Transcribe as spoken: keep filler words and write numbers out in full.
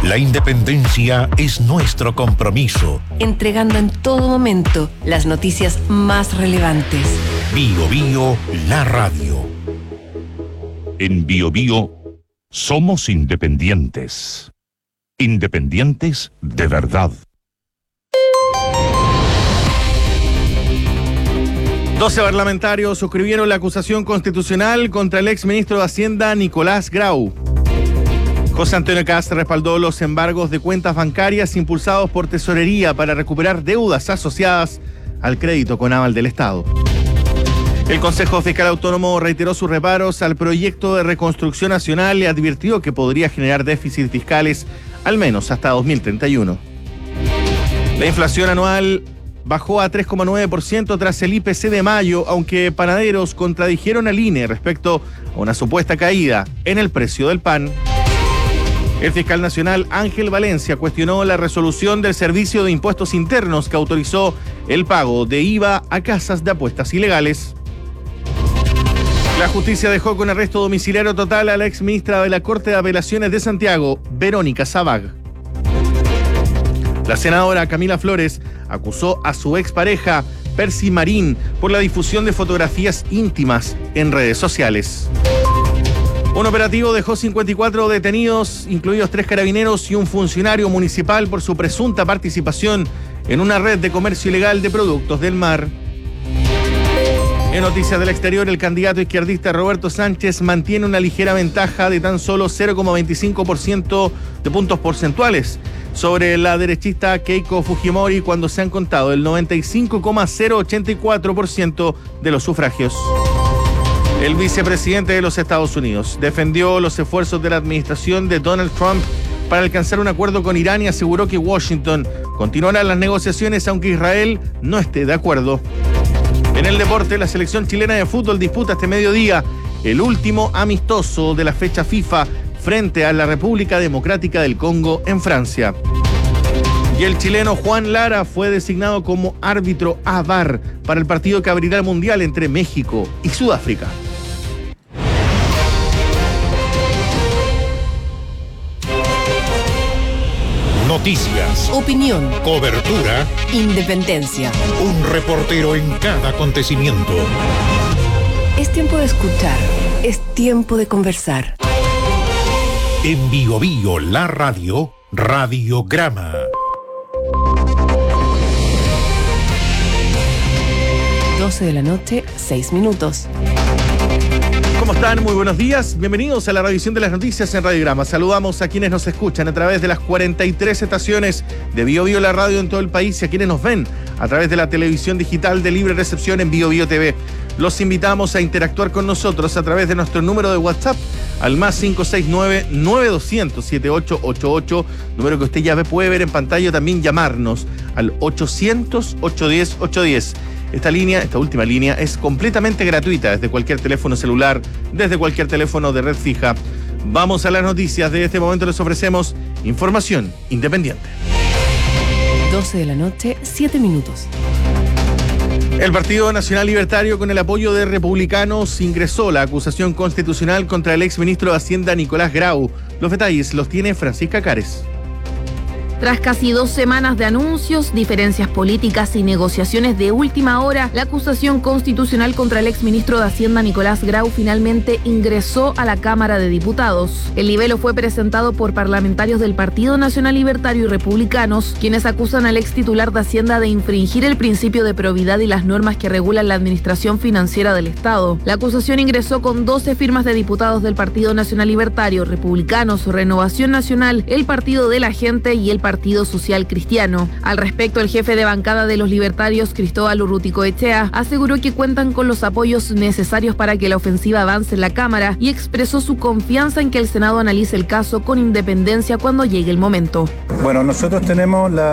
La independencia es nuestro compromiso. Entregando en todo momento las noticias más relevantes. Bio Bio, la radio. En Bio Bio somos independientes. Independientes de verdad. doce parlamentarios suscribieron la acusación constitucional contra el exministro de Hacienda Nicolás Grau. José Antonio Kast respaldó los embargos de cuentas bancarias impulsados por Tesorería para recuperar deudas asociadas al crédito con aval del Estado. El Consejo Fiscal Autónomo reiteró sus reparos al proyecto de reconstrucción nacional y advirtió que podría generar déficits fiscales al menos hasta dos mil treinta y uno. La inflación anual bajó a tres coma nueve por ciento tras el I P C de mayo, aunque panaderos contradijeron al I N E respecto a una supuesta caída en el precio del pan. El fiscal nacional Ángel Valencia cuestionó la resolución del Servicio de Impuestos Internos que autorizó el pago de I V A a casas de apuestas ilegales. La justicia dejó con arresto domiciliario total a la exministra de la Corte de Apelaciones de Santiago, Verónica Sabag. La senadora Camila Flores acusó a su expareja, Percy Marín, por la difusión de fotografías íntimas en redes sociales. Un operativo dejó cincuenta y cuatro detenidos, incluidos tres carabineros y un funcionario municipal por su presunta participación en una red de comercio ilegal de productos del mar. En noticias del exterior, el candidato izquierdista Roberto Sánchez mantiene una ligera ventaja de tan solo cero coma veinticinco por ciento de puntos porcentuales sobre la derechista Keiko Fujimori cuando se han contado el noventa y cinco coma cero ochenta y cuatro por ciento de los sufragios. El vicepresidente de los Estados Unidos defendió los esfuerzos de la administración de Donald Trump para alcanzar un acuerdo con Irán y aseguró que Washington continuará las negociaciones aunque Israel no esté de acuerdo. En el deporte, la selección chilena de fútbol disputa este mediodía el último amistoso de la fecha FIFA frente a la República Democrática del Congo en Francia. Y el chileno Juan Lara fue designado como árbitro A V A R para el partido que abrirá el Mundial entre México y Sudáfrica. Noticias, Opinión, cobertura, independencia. un reportero en cada acontecimiento. Es tiempo de escuchar. Es tiempo de conversar. En Bio Bio, la radio, Radiograma. doce de la noche, seis minutos. ¿Cómo están? Muy buenos días. Bienvenidos a la revisión de las noticias en Radiograma. Saludamos a quienes nos escuchan a través de las cuarenta y tres estaciones de Bio Bio la radio en todo el país y a quienes nos ven a través de la televisión digital de libre recepción en Bio Bio T V. Los invitamos a interactuar con nosotros a través de nuestro número de WhatsApp al más cinco seis nueve, nueve dos cero cero, siete ocho ocho ocho, número que usted ya puede ver en pantalla, también llamarnos al ochocientos, ochocientos diez, ochocientos diez. Esta línea, esta última línea, es completamente gratuita desde cualquier teléfono celular, desde cualquier teléfono de red fija. Vamos a las noticias. De este momento les ofrecemos información independiente. doce de la noche, siete minutos. El Partido Nacional Libertario, con el apoyo de republicanos, ingresó la acusación constitucional contra el exministro de Hacienda Nicolás Grau. Los detalles los tiene Francisca Cares. Tras casi dos semanas de anuncios, diferencias políticas y negociaciones de última hora, la acusación constitucional contra el exministro de Hacienda Nicolás Grau finalmente ingresó a la Cámara de Diputados. El libelo fue presentado por parlamentarios del Partido Nacional Libertario y republicanos, quienes acusan al ex titular de Hacienda de infringir el principio de probidad y las normas que regulan la administración financiera del Estado. La acusación ingresó con doce firmas de diputados del Partido Nacional Libertario, republicanos, Renovación Nacional, el Partido de la Gente y el Partido Social Cristiano. Al respecto, el jefe de bancada de los libertarios, Cristóbal Urruticoechea, aseguró que cuentan con los apoyos necesarios para que la ofensiva avance en la Cámara y expresó su confianza en que el Senado analice el caso con independencia cuando llegue el momento. Bueno, nosotros tenemos la